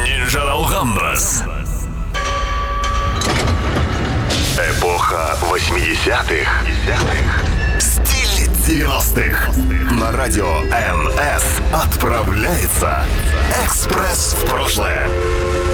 Ninja Alhambras. Эпоха 80-х. Стиль 90-х. На радио НС отправляется «Экспресс в прошлое».